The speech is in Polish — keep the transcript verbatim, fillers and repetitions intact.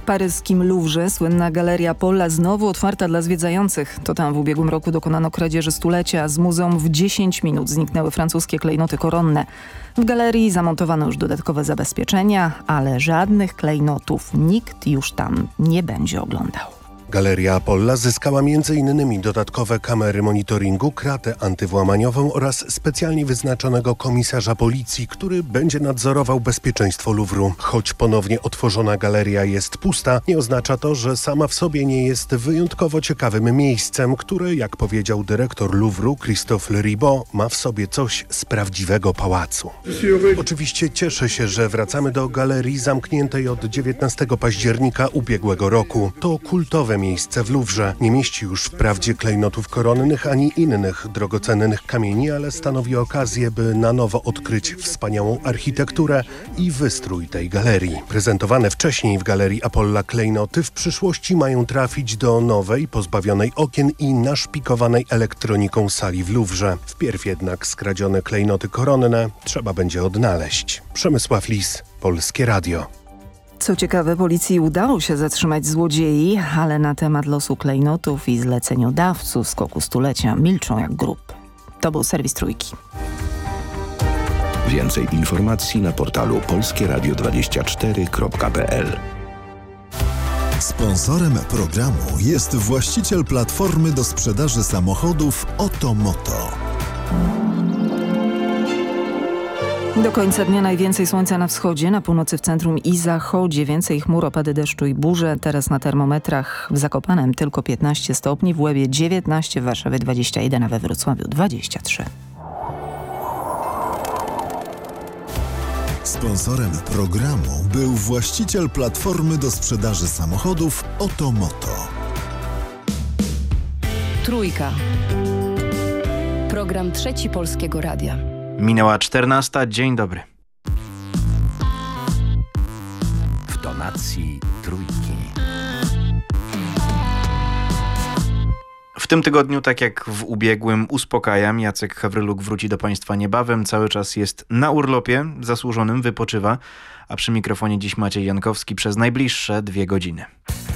paryskim Louvre słynna Galeria Polla znowu otwarta dla zwiedzających. To tam w ubiegłym roku dokonano kradzieży stulecia. Z muzeum w dziesięć minut zniknęły francuskie klejnoty koronne. W galerii zamontowano już dodatkowe zabezpieczenia, ale żadnych klejnotów nikt już tam nie będzie oglądał. Galeria Polla zyskała między innymi dodatkowe kamery monitoringu, kratę antywłamaniową oraz specjalnie wyznaczonego komisarza policji, który będzie nadzorował bezpieczeństwo Louvru. Choć ponownie otworzona galeria jest pusta, nie oznacza to, że sama w sobie nie jest wyjątkowo ciekawym miejscem, które, jak powiedział dyrektor Louvru Christophe Ribot, ma w sobie coś z prawdziwego pałacu. Oczywiście cieszę się, że wracamy do galerii zamkniętej od dziewiętnastego października ubiegłego roku. To kultowe miejsce w Louvrze. Nie mieści już wprawdzie klejnotów koronnych ani innych drogocennych kamieni, ale stanowi okazję, by na nowo odkryć wspaniałą architekturę i wystrój tej galerii. Prezentowane wcześniej w Galerii Apolla klejnoty w przyszłości mają trafić do nowej, pozbawionej okien i naszpikowanej elektroniką sali w Louvrze. Wpierw jednak skradzione klejnoty koronne trzeba będzie odnaleźć. Przemysław Lis, Polskie Radio. Co ciekawe, policji udało się zatrzymać złodziei, ale na temat losu klejnotów i zleceniodawców skoku stulecia milczą jak grób. To był serwis Trójki. Więcej informacji na portalu polskie radio dwadzieścia cztery kropka p l. Sponsorem programu jest właściciel platformy do sprzedaży samochodów Otomoto. Do końca dnia najwięcej słońca na wschodzie, na północy, w centrum i zachodzie. Więcej chmur, opady deszczu i burze. Teraz na termometrach w Zakopanem tylko piętnaście stopni, w Łebie dziewiętnaście, w Warszawie dwadzieścia jeden, a we Wrocławiu dwadzieścia trzy. Sponsorem programu był właściciel platformy do sprzedaży samochodów Otomoto. Trójka. Program Trzeci Polskiego Radia. Minęła czternasta. Dzień dobry. W tonacji Trójki. W tym tygodniu, tak jak w ubiegłym, uspokajam. Jacek Hawryluk wróci do Państwa niebawem. Cały czas jest na urlopie, zasłużonym, wypoczywa. A przy mikrofonie dziś Maciej Jankowski przez najbliższe dwie godziny.